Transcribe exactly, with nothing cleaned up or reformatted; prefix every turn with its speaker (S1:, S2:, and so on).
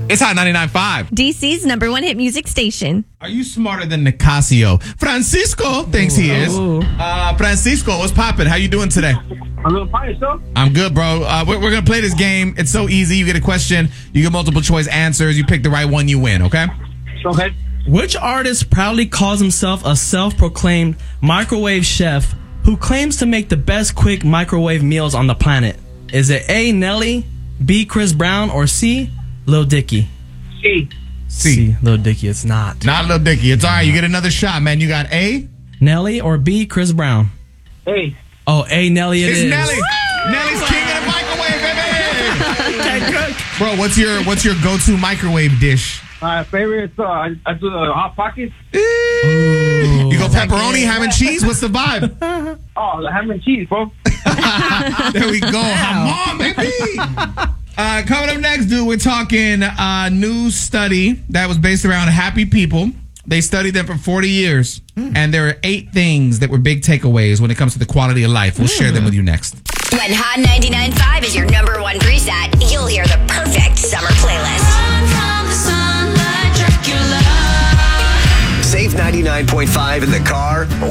S1: It's Hot ninety-nine point five.
S2: D C's number one hit music station.
S1: Are you smarter than Nicasio? Francisco thinks he is.
S2: Ooh.
S1: Uh, Francisco, what's poppin'? How you doing today?
S3: I'm doing fine, yourself?
S1: I'm good, bro. Uh, we're we're going to play this game. It's so easy. You get a question. You get multiple choice answers. You pick the right one, you win, okay?
S3: Okay.
S4: Which artist proudly calls himself a self-proclaimed microwave chef who claims to make the best quick microwave meals on the planet? Is it A, Nelly, B, Chris Brown, or C, Lil Dicky?
S3: C.
S1: C.
S4: Lil Dicky, it's not.
S1: Not Lil Dicky. It's all right. You get another shot, man. You got A?
S4: Nelly or B, Chris Brown?
S3: A.
S4: Oh, A, Nelly it
S1: It's
S4: is.
S1: Nelly. Nelly's king of the microwave, baby. Bro, what's your what's your go-to microwave dish?
S3: My favorite is uh, I, I do the Hot Pockets.
S1: You go pepperoni, ham and cheese? What's the vibe?
S3: Oh, the ham and cheese, bro.
S1: There we go. Come on, baby. Uh, coming up next, dude, we're talking a new study that was based around happy people. They studied them for forty years, and there are eight things that were big takeaways when it comes to the quality of life. We'll share them with you next.
S5: When Hot ninety-nine point five is your number one preset, you'll hear the perfect summer playlist.
S6: Save ninety-nine point five in the car